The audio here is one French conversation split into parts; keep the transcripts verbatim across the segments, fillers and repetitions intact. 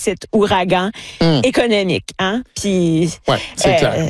petite ouragan mmh. économique. Hein? Puis, ouais, c'est euh, clair.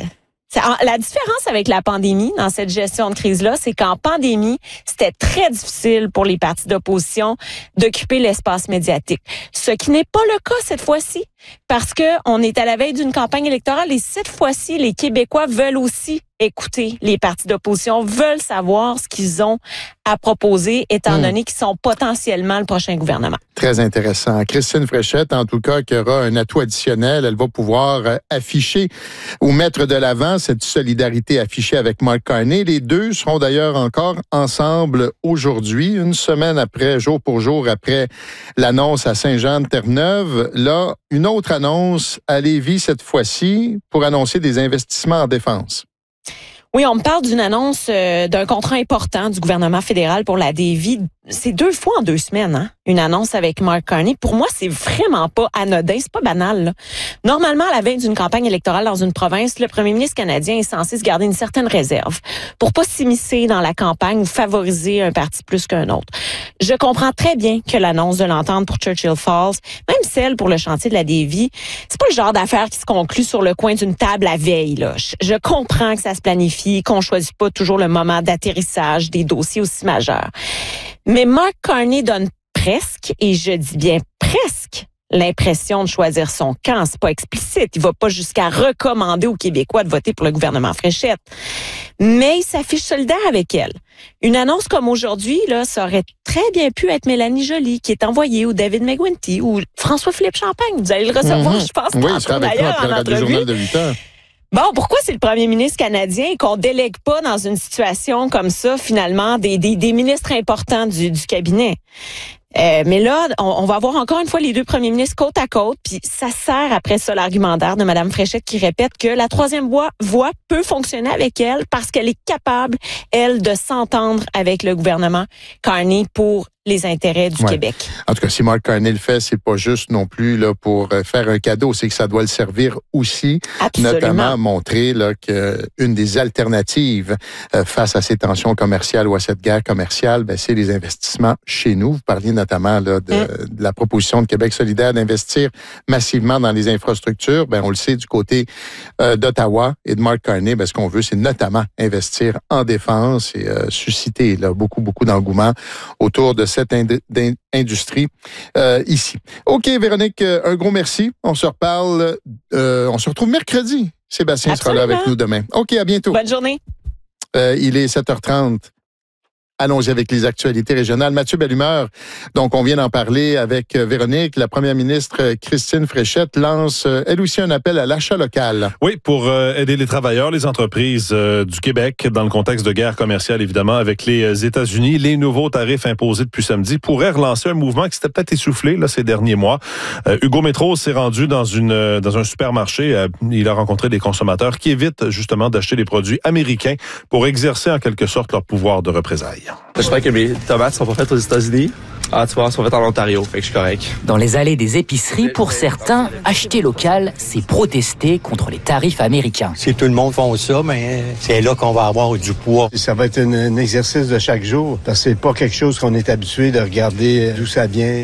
La différence avec la pandémie dans cette gestion de crise-là, c'est qu'en pandémie, c'était très difficile pour les partis d'opposition d'occuper l'espace médiatique. Ce qui n'est pas le cas cette fois-ci, parce que on est à la veille d'une campagne électorale et cette fois-ci, les Québécois veulent aussi écouter les partis d'opposition, veulent savoir ce qu'ils ont à proposer, étant mmh. donné qu'ils sont potentiellement le prochain gouvernement. Très intéressant. Christine Fréchette, en tout cas, qui aura un atout additionnel, elle va pouvoir afficher ou mettre de l'avant cette solidarité affichée avec Mark Carney. Les deux seront d'ailleurs encore ensemble aujourd'hui, une semaine après, jour pour jour après l'annonce à Saint-Jean-de-Terre-Neuve. Là, une autre annonce à Lévis cette fois-ci pour annoncer des investissements en défense. Oui, on me parle d'une annonce euh, d'un contrat important du gouvernement fédéral pour la D V I. C'est deux fois en deux semaines, hein, une annonce avec Mark Carney. Pour moi, c'est vraiment pas anodin, c'est pas banal. Là. Normalement, à la veille d'une campagne électorale dans une province, le premier ministre canadien est censé se garder une certaine réserve pour pas s'immiscer dans la campagne ou favoriser un parti plus qu'un autre. Je comprends très bien que l'annonce de l'entente pour Churchill Falls, même celle pour le chantier de la D V I, c'est pas le genre d'affaire qui se conclut sur le coin d'une table la veille. Là. Je, je comprends que ça se planifie, qu'on choisit pas toujours le moment d'atterrissage des dossiers aussi majeurs. Mais Mark Carney donne presque, et je dis bien presque, l'impression de choisir son camp. C'est pas explicite. Il va pas jusqu'à recommander aux Québécois de voter pour le gouvernement Fréchette. Mais il s'affiche solidaire avec elle. Une annonce comme aujourd'hui, là, ça aurait très bien pu être Mélanie Joly, qui est envoyée, ou David McGuinty, ou François-Philippe Champagne. Vous allez le recevoir, mmh. je pense. Oui, il sera avec nous après le journal de huit heures. Bon, pourquoi c'est le premier ministre canadien et qu'on délègue pas dans une situation comme ça, finalement, des, des, des ministres importants du, du cabinet? Euh, mais là, on, on va avoir encore une fois les deux premiers ministres côte à côte, puis ça sert après ça l'argumentaire de Mme Fréchette qui répète que la troisième voie, voie peut fonctionner avec elle parce qu'elle est capable, elle, de s'entendre avec le gouvernement Carney pour les intérêts du ouais. Québec. En tout cas, si Mark Carney le fait, c'est pas juste non plus là pour faire un cadeau, c'est que ça doit le servir aussi, Absolument. Notamment montrer là qu'une des alternatives euh, face à ces tensions commerciales ou à cette guerre commerciale, ben c'est les investissements chez nous. Vous parliez notamment là de, mm. de la proposition de Québec solidaire d'investir massivement dans les infrastructures. Ben on le sait du côté euh, d'Ottawa et de Mark Carney, ben ce qu'on veut, c'est notamment investir en défense et euh, susciter là beaucoup beaucoup d'engouement autour de cette ind- industrie euh, ici. OK, Véronique, un gros merci. On se reparle, euh, on se retrouve mercredi. Sébastien Absolument. Sera là avec nous demain. OK, à bientôt. Bonne journée. Euh, il est sept heures trente. Allons-y avec les actualités régionales. Mathieu Bellumeur, donc on vient d'en parler avec Véronique. La première ministre Christine Fréchette lance, elle aussi, un appel à l'achat local. Oui, pour euh, aider les travailleurs, les entreprises euh, du Québec, dans le contexte de guerre commerciale, évidemment, avec les États-Unis. Les nouveaux tarifs imposés depuis samedi pourraient relancer un mouvement qui s'était peut-être essoufflé là, ces derniers mois. Euh, Hugo Métro s'est rendu dans, une, dans un supermarché. Euh, il a rencontré des consommateurs qui évitent justement d'acheter des produits américains pour exercer en quelque sorte leur pouvoir de représailles. Je crois que mes tomates sont pas faites aux États-Unis. Ah, tu vois, elles sont faites en Ontario, fait que je suis correct. Dans les allées des épiceries, pour certains, acheter local, c'est protester contre les tarifs américains. Si tout le monde fait ça, mais c'est là qu'on va avoir du poids. Ça va être un, un exercice de chaque jour, parce que c'est pas quelque chose qu'on est habitué de regarder d'où ça vient.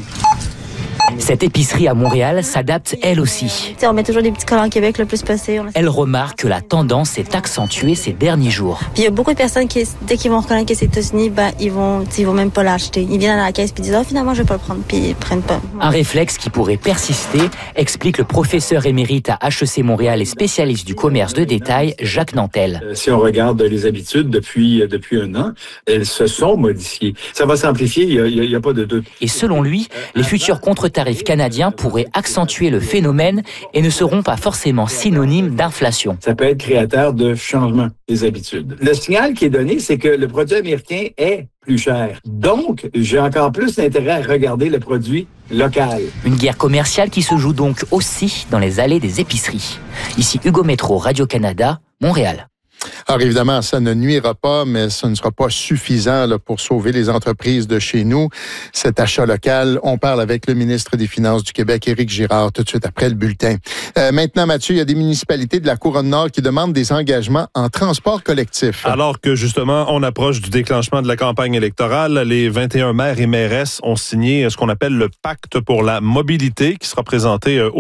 Cette épicerie à Montréal s'adapte elle aussi. T'sais, on met toujours des petits collants Québec le plus possible. Elle remarque que la tendance s'est accentuée ces derniers jours. Puis il y a beaucoup de personnes qui, dès qu'ils vont reconnaître que c'est les États-Unis, ben, ils vont, ils vont même pas l'acheter. Ils viennent à la caisse puis ils disent, ah, oh, finalement, je vais pas le prendre. Puis ils prennent pas. Un réflexe qui pourrait persister, explique le professeur émérite à H E C Montréal et spécialiste du commerce de détail, Jacques Nantel. Euh, si on regarde les habitudes depuis, depuis un an, elles se sont modifiées. Ça va s'amplifier, il n'y a, a, a pas de doute. Et selon lui, les futurs contre-tarifs canadiens pourraient accentuer le phénomène et ne seront pas forcément synonymes d'inflation. Ça peut être créateur de changement des habitudes. Le signal qui est donné, c'est que le produit américain est plus cher. Donc, j'ai encore plus d'intérêt à regarder le produit local. Une guerre commerciale qui se joue donc aussi dans les allées des épiceries. Ici Hugo Métro, Radio-Canada, Montréal. Alors évidemment, ça ne nuira pas, mais ça ne sera pas suffisant là, pour sauver les entreprises de chez nous. Cet achat local, on parle avec le ministre des Finances du Québec, Éric Girard, tout de suite après le bulletin. Euh, maintenant, Mathieu, il y a des municipalités de la Couronne-Nord qui demandent des engagements en transport collectif. Alors que justement, on approche du déclenchement de la campagne électorale, les vingt et un maires et mairesses ont signé ce qu'on appelle le pacte pour la mobilité qui sera présenté au